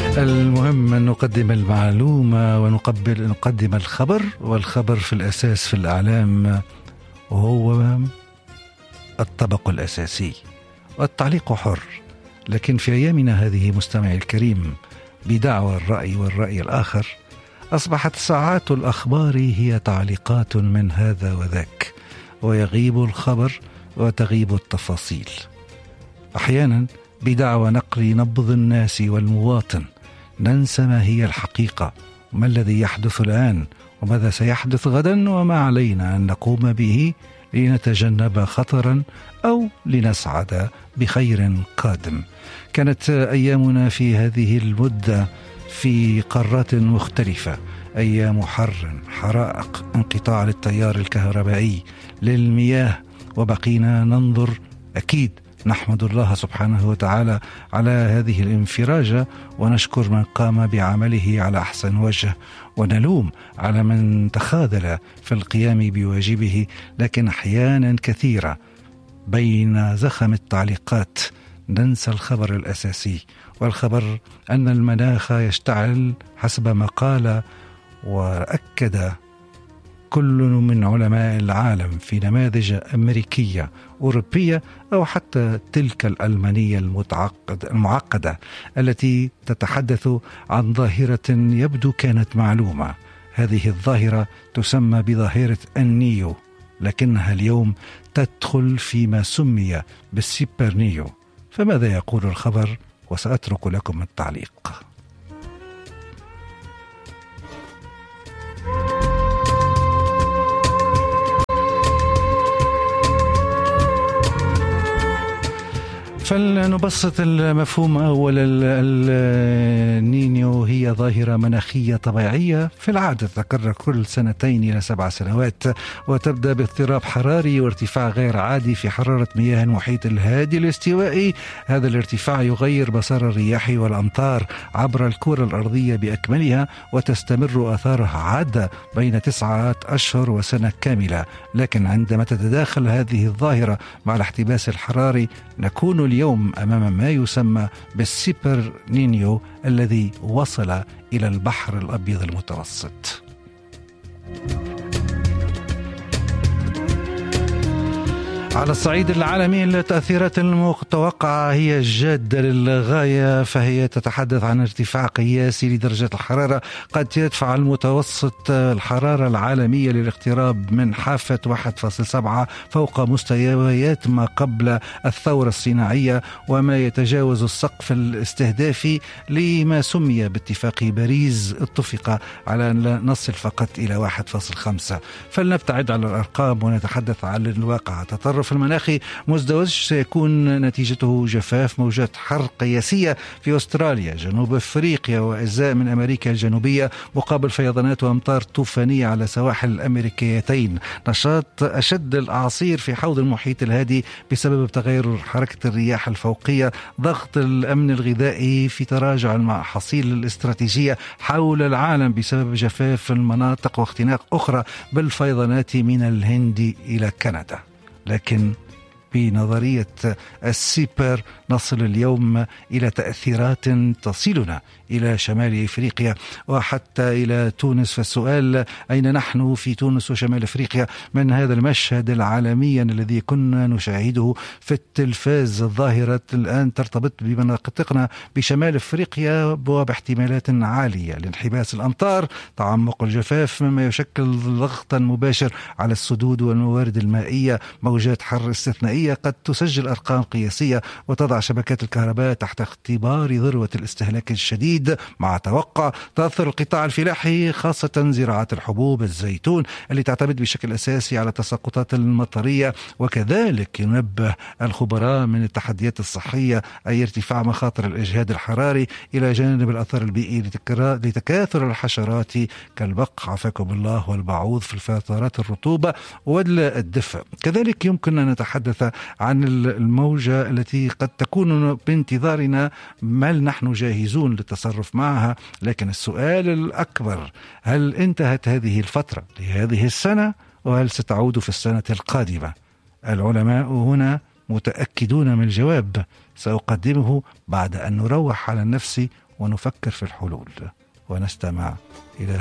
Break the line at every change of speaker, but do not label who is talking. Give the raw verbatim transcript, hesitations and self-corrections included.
المهم أن نقدم المعلومة ونقبل نقدم الخبر، والخبر في الأساس في الإعلام هو الطبق الأساسي والتعليق حر. لكن في أيامنا هذه مستمعي الكريم، بدعوى الرأي والرأي الآخر، أصبحت ساعات الأخبار هي تعليقات من هذا وذاك، ويغيب الخبر وتغيب التفاصيل. أحيانا بدعوى نقل نبض الناس والمواطن ننسى ما هي الحقيقة، وما الذي يحدث الآن، وماذا سيحدث غدا، وما علينا أن نقوم به لنتجنب خطرا أو لنسعد بخير قادم. كانت أيامنا في هذه المدة في قارات مختلفة أيام حر، حرائق، انقطاع للتيار الكهربائي، للمياه، وبقينا ننظر. أكيد نحمد الله سبحانه وتعالى على هذه الانفراجة، ونشكر من قام بعمله على أحسن وجه، ونلوم على من تخاذل في القيام بواجبه. لكن أحيانا كثيرة بين زخم التعليقات ننسى الخبر الأساسي، والخبر أن المناخ يشتعل حسب ما قال وأكد كل من علماء العالم في نماذج أمريكية أوروبية أو حتى تلك الألمانية المتعقد المعقدة التي تتحدث عن ظاهرة يبدو كانت معلومة. هذه الظاهرة تسمى بظاهرة النيو، لكنها اليوم تدخل فيما سمي بالسيبرنيو. فماذا يقول الخبر؟ وسأترك لكم التعليق. فلنبسط المفهوم أولا. النينيو هي ظاهرة مناخية طبيعية في العادة تتكرر كل سنتين إلى سبع سنوات، وتبدأ باضطراب حراري وارتفاع غير عادي في حرارة مياه المحيط الهادي الاستوائي. هذا الارتفاع يغير مسار الرياح والأمطار عبر الكرة الأرضية بأكملها، وتستمر آثارها عادة بين تسعة أشهر وسنة كاملة. لكن عندما تتداخل هذه الظاهرة مع الاحتباس الحراري، نكون اليوم أمام ما يسمى بالسيبر نينيو الذي وصل إلى البحر الأبيض المتوسط. على الصعيد العالمي التأثيرات المتوقعة هي جادة للغاية، فهي تتحدث عن ارتفاع قياسي لدرجة الحرارة قد يدفع المتوسط الحرارة العالمية للاقتراب من حافة واحد فاصلة سبعة فوق مستويات ما قبل الثورة الصناعية، وما يتجاوز السقف الاستهدافي لما سمي باتفاق باريس. اتفق على أن نصل فقط إلى واحد فاصلة خمسة. فلنبتعد على الأرقام ونتحدث عن الواقع. تطرف المناخي مزدوج سيكون نتيجته جفاف، موجات حر قياسية في أستراليا، جنوب أفريقيا وأجزاء من أمريكا الجنوبية، مقابل فيضانات وأمطار طوفانية على سواحل الأمريكيتين. نشاط أشد الأعاصير في حوض المحيط الهادي بسبب تغير حركة الرياح الفوقية. ضغط الأمن الغذائي في تراجع المحاصيل الاستراتيجية حول العالم بسبب جفاف المناطق واختناق أخرى بالفيضانات من الهند إلى كندا. لكن بنظرية السيبر نصل اليوم إلى تأثيرات تصلنا إلى شمال إفريقيا وحتى إلى تونس. فالسؤال: أين نحن في تونس وشمال إفريقيا من هذا المشهد العالمي الذي كنا نشاهده في التلفاز؟ الظاهرة الآن ترتبط بمناطقنا بشمال إفريقيا وباحتمالات عالية لانحباس الأمطار، تعمق الجفاف، مما يشكل ضغطا مباشر على السدود والموارد المائية، موجات حر استثنائية قد تسجل أرقام قياسية وتضع شبكات الكهرباء تحت اختبار ذروة الاستهلاك الشديد، مع توقع تأثر القطاع الفلاحي خاصة زراعة الحبوب الزيتون اللي تعتمد بشكل أساسي على التساقطات المطرية. وكذلك ينبه الخبراء من التحديات الصحية أي ارتفاع مخاطر الإجهاد الحراري إلى جانب الأثر البيئي لتكاثر الحشرات كالبق عافاكم الله والبعوض في فترات الرطوبة والدفء. كذلك يمكن أن نتحدث عن الموجة التي قد تكون بانتظارنا، بل نحن جاهزون للتصرف معها. لكن السؤال الأكبر: هل انتهت هذه الفترة لهذه السنة، وهل ستعود في السنة القادمة؟ العلماء هنا متأكدون من الجواب سأقدمه بعد أن نروح على النفس ونفكر في الحلول ونستمع إلى